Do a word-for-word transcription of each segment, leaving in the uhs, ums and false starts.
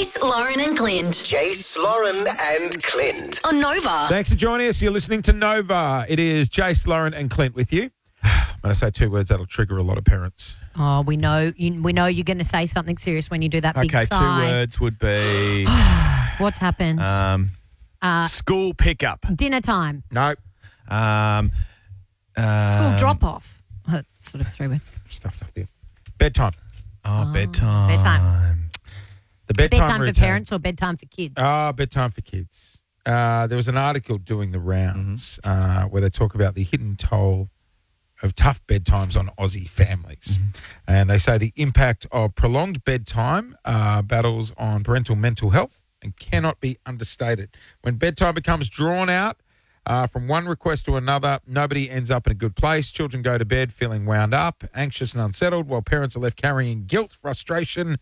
Jace, Lauren and Clint. Jace, Lauren and Clint. On Nova. Thanks for joining us. You're listening to Nova. It is Jace, Lauren and Clint with you. When I say two words, that'll trigger a lot of parents. Oh, we know you, we know you're going to say something serious when you do that big Okay, sigh. two words would be What's happened? um, Uh, school pickup. Dinner time. No. Um, uh, School drop off. Oh, that's sort of three words. Stuffed up here. Bedtime. Oh, bedtime. bedtime. The bedtime, Bedtime for routine. parents or bedtime for kids? Ah, bedtime for kids. Uh, there was an article doing the rounds uh, where they talk about the hidden toll of tough bedtimes on Aussie families. And they say the impact of prolonged bedtime uh, battles on parental mental health and cannot be understated. When bedtime becomes drawn out uh, from one request to another, nobody ends up in a good place. Children go to bed feeling wound up, anxious and unsettled, while parents are left carrying guilt, frustration,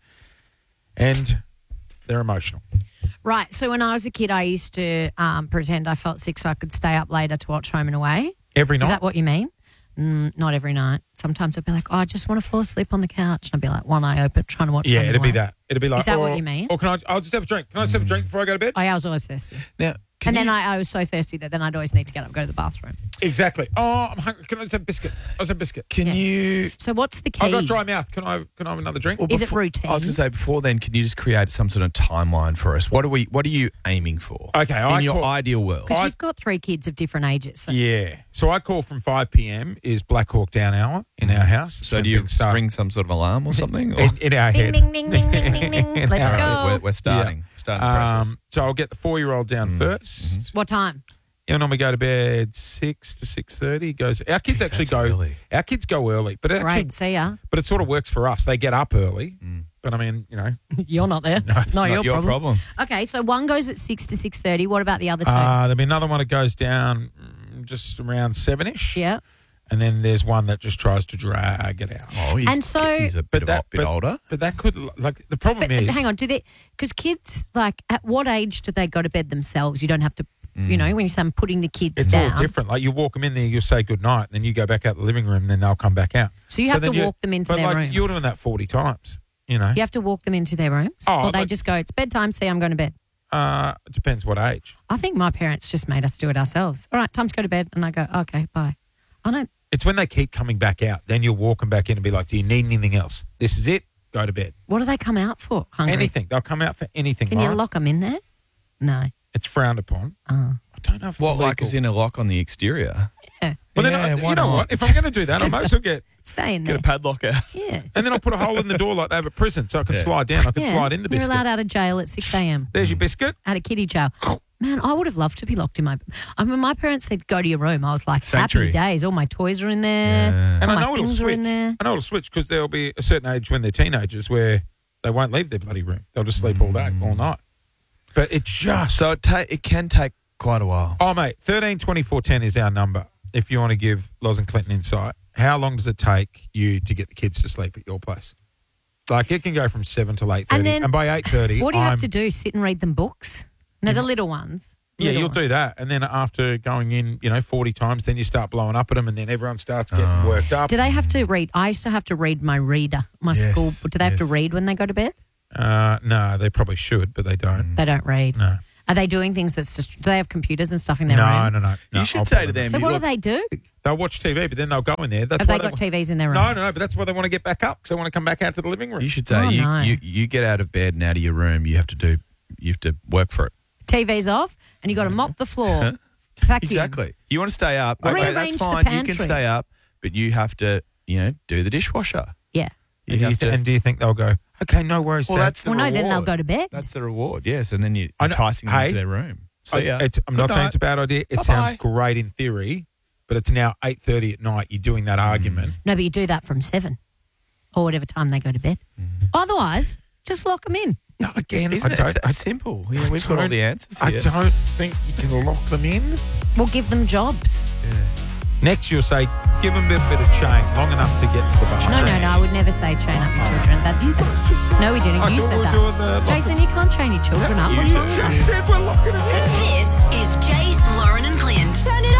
and they're emotional. Right. So when I was a kid, I used to um, pretend I felt sick so I could stay up later to watch Home and Away. Every night? Is that what you mean? Mm, not every night. Sometimes I'd be like, oh, I just want to fall asleep on the couch. And I'd be like, one eye open, trying to watch Yeah, Home and it'd be Away. that. It'd be like, Is that or, what you mean? Or can I, I'll just have a drink. Can I just have a drink before I go to bed? Oh, yeah, I was always thirsty. Now, can And then you- I, I was so thirsty that then I'd always need to get up and go to the bathroom. Exactly. Oh, I'm hungry. Can I just have a biscuit? I'll just have a biscuit. Can Yeah. you... So what's the key? I've got dry mouth. Can I Can I have another drink? Well, Is it before- routine? I was going to say, before then, can you just create some sort of timeline for us? What are we? What are you aiming for? Okay, in I your call- ideal world. Because I- you've got three kids of different ages. So Yeah. So I call from five p.m. is Black Hawk Down hour in our house. So When do you things start- ring some sort of alarm or something? Or- in, in our Ding, head? ding, ding, ding, ding, ding, ding. In Let's our- go. We're, we're starting. Starting the process. Um, so I'll get the four-year-old down first. What time? And when we go to bed six to six thirty, goes. Our kids Jeez, actually that's go. early. Our kids go early, but it actually, Great. See ya. but it sort of works for us. They get up early, but I mean, you know, You're not there. No, not not your, Your problem. problem. Okay, so one goes at six to six thirty. What about the other two? uh, there'll be another one that goes down mm, just around seven-ish. yeah. And then there's one that just tries to drag it out. Oh, he's, And so- he's a bit, of, that- bit but- older. But that could, like, the problem But is. hang on, do they? Because kids, like, at what age do they go to bed themselves? You don't have to, you know, when you say I'm putting the kids It's down. all different. Like, you walk them in there, you'll say goodnight, then you go back out the living room, then they'll come back out. So you have then to walk them into but their like, rooms. You're doing that forty times, you know. You have to walk them into their rooms, Oh, or they like- just go, "It's bedtime. See, I'm going to bed." Uh, it depends what age. I think my parents just made us do it ourselves. All right, time to go to bed, and I go, "Okay, bye." I don't. It's when they keep coming back out, then you'll walk them back in and be like, do you need anything else? This is it. Go to bed. What do they come out for? Hungry? Anything. They'll come out for anything. Can you Lauren. lock them in there? No. It's frowned upon. Oh. I don't know if it's What, illegal. like, is in a lock on the exterior? Yeah. Well, then, Yeah, I, why you know not? what? If I'm going to do that, I might as well get, Stay in Get there. a padlock out. Yeah. and then I'll put a hole in the door like they have at prison so I can Yeah. slide down. I can yeah. slide in the You're biscuit. allowed out of jail at six a.m. There's your biscuit. Out of kiddie jail. Man, I would have loved to be locked in my. I mean, my parents said go to your room. I was like, Sanctuary. happy days. All my toys are in there. Yeah. And All I my know it'll things are switch. in there. I know it'll switch because there'll be a certain age when they're teenagers where they won't leave their bloody room. They'll just sleep all day, all night. But it just... So it, ta- it can take quite a while. Oh, mate, thirteen twenty-four ten is our number if you want to give Loz and Clinton insight. How long does it take you to get the kids to sleep at your place? Like, it can go from seven till eight thirty. And And, then by eight thirty, What do you I'm, have to do? Sit and read them books? No, the little ones. Yeah, Little you'll ones. do that. And then after going in, you know, forty times, then you start blowing up at them and then everyone starts getting worked up. Do they have to read? I used to have to read my reader, my Yes, school. Do they have to yes. read when they go to bed? Uh, no, they probably should, but they don't. They don't read. No. Are they doing things that's just? Do they have computers and stuff in their No, rooms? no, no, no. You should I'll say put to them- them, So you what do look- they do? They'll watch T V, but then they'll go in there. That's Have why they got wa- T Vs in their room? No, no, no, but that's why they want to get back up because they want to come back out to the living room. You should say Oh, you, no. you you get out of bed and out of your room. You have to do. You have to work for it. T V's off, and you got to mop the floor. Vacuum. Exactly. You want to stay up? Or Okay, rearrange that's the fine. You pantry. can stay up, but you have to, you know, do the dishwasher. Yeah. You and, do you have th- to. and do you think they'll go, okay, no worries, well, Dad. that's the Well, no, reward. then they'll go to bed. That's the reward. Yes, and then you I know- enticing them hey, into their room. So I- yeah, it's, I'm Good not saying night. it's a bad idea. It Bye-bye. sounds great in theory, but it's now eight thirty at night. You're doing that argument. No, but you do that from seven or whatever time they go to bed. Otherwise, just lock them in. No, again, Isn't I it? don't. It's I, that simple. Yeah, we've got all don't- the answers I here. don't think you can lock them in. We'll give them jobs. Next, you'll say, give them a bit, bit of chain, long enough to get to the bus. No, no, no. I would never say train up your children. That's You guys just said no, we didn't. I You thought said we were that. doing the- Jason, you can't train your children up. You What's too. wrong with you? just said we're locking them in. This is Jace, Lauren and Clint. Turn it